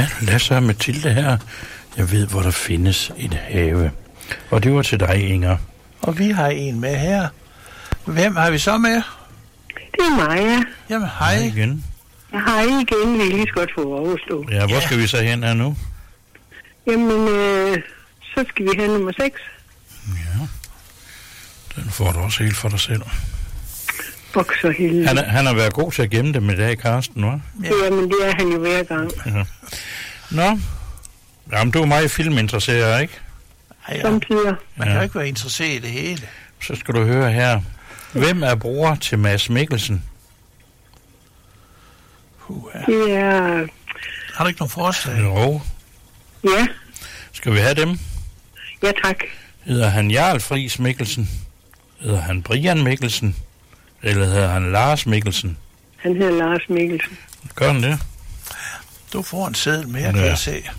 Ja, Lasse og Mathilde her. Jeg ved, hvor der findes et have. Og det var til dig, Inger. Og vi har en med her. Hvem har vi så med? Det er Maja. Jamen, hej. Hej igen. Hej igen, vi er lige så godt få overstå. Ja, hvor skal vi så hen her nu? Jamen, så skal vi have nummer 6. Ja. Den får du også helt for dig selv. Bokser hele. Han har været god til at gemme dem i dag, Karsten, hva'? Ja, men det er han jo hver gang. Ja. Nå. Jamen, du er meget filminteresseret, ikke? Ja. Samtidig. Man kan jo ikke være interesseret i det hele. Så skal du høre her. Hvem er bror til Mads Mikkelsen? Det er... Har du ikke nogen forslag? Jo. Ja. Skal vi have dem? Ja, tak. Hedder han Jarl Friis Mikkelsen? Hedder han Brian Mikkelsen? Eller hedder han Lars Mikkelsen? Han hedder Lars Mikkelsen. Gør han det? Du får en seddel mere, kan jeg se.